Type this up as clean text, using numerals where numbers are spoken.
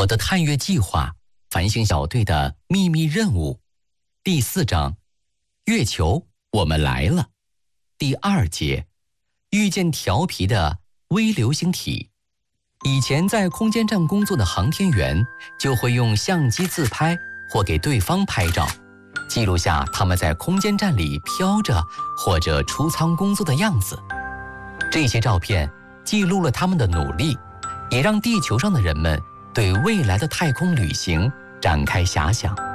我的探月计划，繁星小队的秘密任务，第4章，月球，我们来了，第2节，遇见调皮的微流星体。以前在空间站工作的航天员就会用相机自拍或给对方拍照，记录下他们在空间站里飘着或者出舱工作的样子。这些照片记录了他们的努力，也让地球上的人们对未来的太空旅行展开遐想。